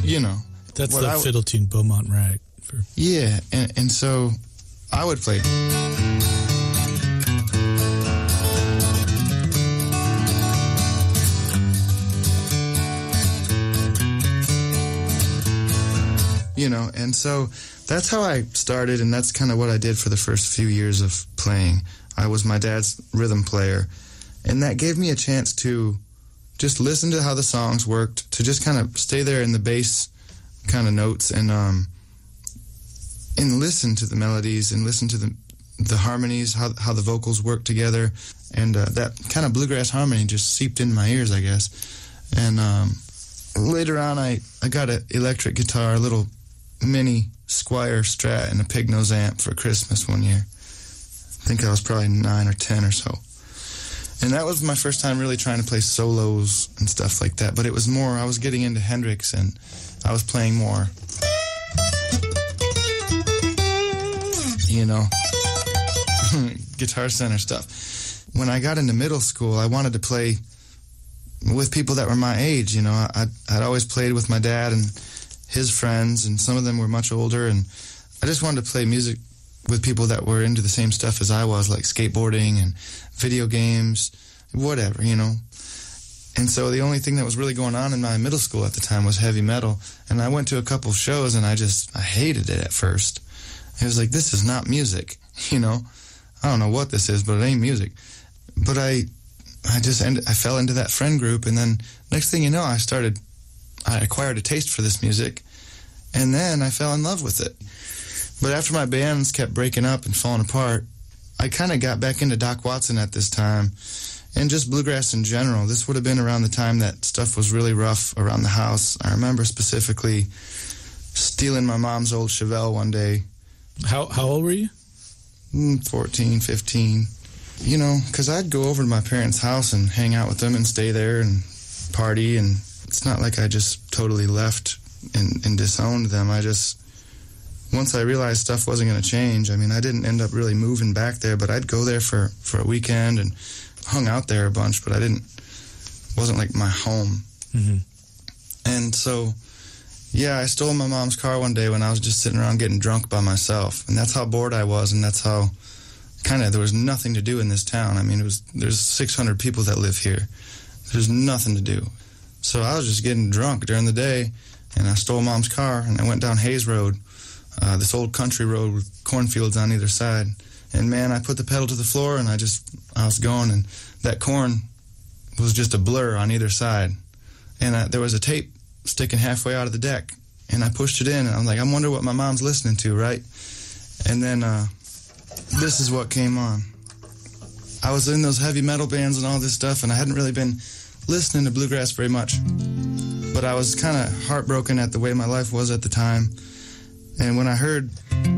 you know. That's the fiddle tune, Beaumont Rag. Yeah, and so I would play. You know, and so that's how I started, and that's kind of what I did for the first few years of playing. I was my dad's rhythm player, and that gave me a chance to just listen to how the songs worked, to just kind of stay there in the bass kind of notes and listen to the melodies and listen to the harmonies, how the vocals work together, and that kind of bluegrass harmony just seeped in my ears, I guess. And later on, I got an electric guitar, a little mini Squier Strat and a pig nose amp for Christmas one year. I think I was probably 9 or 10 or so. And that was my first time really trying to play solos and stuff like that. But it was more, I was getting into Hendrix and I was playing more, you know, Guitar Center stuff. When I got into middle school, I wanted to play with people that were my age, you know. I'd always played with my dad and his friends, and some of them were much older, and I just wanted to play music with people that were into the same stuff as I was, like skateboarding and video games, whatever, you know. And so the only thing that was really going on in my middle school at the time was heavy metal, and I went to a couple of shows, and I hated it at first. It was like, this is not music, you know. I don't know what this is, but it ain't music. But I fell into that friend group, and then next thing you know, I acquired a taste for this music, and then I fell in love with it. But after my bands kept breaking up and falling apart, I kind of got back into Doc Watson at this time, and just bluegrass in general. This would have been around the time that stuff was really rough around the house. I remember specifically stealing my mom's old Chevelle one day. How old were you? 14, 15. You know, because I'd go over to my parents' house and hang out with them and stay there and party, and it's not like I just totally left and disowned them. Once I realized stuff wasn't going to change, I mean, I didn't end up really moving back there, but I'd go there for a weekend and hung out there a bunch, but wasn't like my home. Mm-hmm. And so, yeah, I stole my mom's car one day when I was just sitting around getting drunk by myself, and that's how bored I was, and that's how there was nothing to do in this town. I mean, there's 600 people that live here. There's nothing to do. So I was just getting drunk during the day, and I stole Mom's car, and I went down Hayes Road, this old country road with cornfields on either side. And, man, I put the pedal to the floor, and I was going, and that corn was just a blur on either side. And there was a tape sticking halfway out of the deck, and I pushed it in, and I'm like, I wonder what my mom's listening to, right? And then this is what came on. I was in those heavy metal bands and all this stuff, and I hadn't really been listening to bluegrass very much. But I was kind of heartbroken at the way my life was at the time. And when I heard